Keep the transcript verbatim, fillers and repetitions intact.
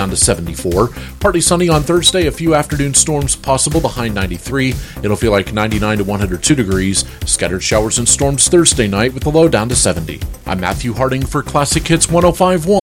down to seventy-four. Partly sunny on Thursday, a few afternoon storms possible, the high ninety-three. It'll feel like ninety-nine to one hundred two degrees. Scattered showers and storms Thursday night with the low down to seventy. I'm Matthew Harding for Classic Hits one oh five point one.